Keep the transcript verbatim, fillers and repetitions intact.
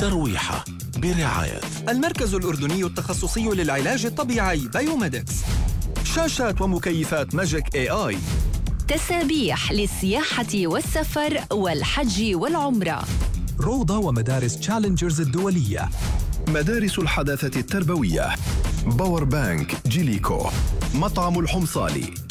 ترويحة برعاية المركز الأردني التخصصي للعلاج الطبيعي بايوميدكس. شاشات ومكيفات ماجيك اي آي. تسابيح للسياحة والسفر والحج والعمرة. روضة ومدارس تشالنجرز الدولية. مدارس الحداثة التربوية. باور بانك جيليكو. مطعم الحمصالي.